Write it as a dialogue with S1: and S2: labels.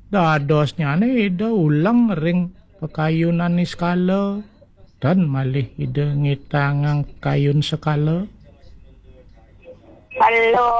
S1: Dadosnya nih ida ulang ring pekayunan ni skala dan malih ida ngitangang kayun sekala.
S2: Halo.